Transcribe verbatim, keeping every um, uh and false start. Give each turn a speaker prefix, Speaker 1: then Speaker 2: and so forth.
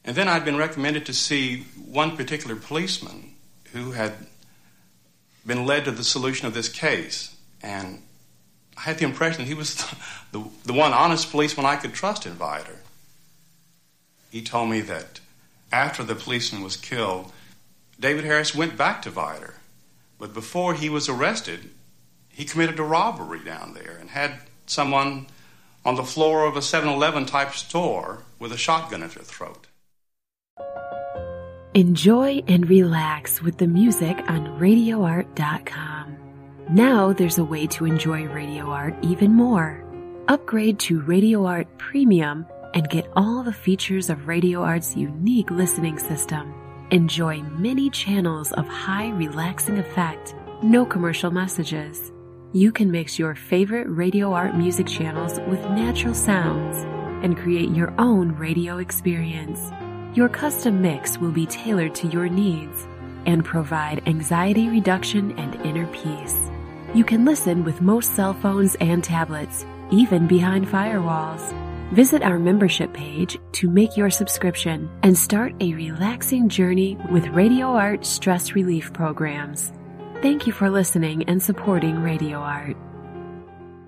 Speaker 1: And then I'd been recommended to see one particular policeman who had been led to the solution of this case. And I had the impression he was the, the, the one honest policeman I could trust in Vidor. He told me that after the policeman was killed, David Harris went back to Vidor. But before he was arrested, he committed a robbery down there and had someone on the floor of a seven eleven type store with a shotgun at their throat.
Speaker 2: Enjoy and relax with the music on radio art dot com. Now there's a way to enjoy Radio Art even more. Upgrade to Radio Art Premium and get all the features of Radio Art's unique listening system. Enjoy many channels of high relaxing effect, no commercial messages. You can mix your favorite Radio Art music channels with natural sounds and create your own radio experience. Your custom mix will be tailored to your needs and provide anxiety reduction and inner peace. You can listen with most cell phones and tablets, even behind firewalls. Visit our membership page to make your subscription and start a relaxing journey with Radio Art stress relief programs. Thank you for listening and supporting Radio Art.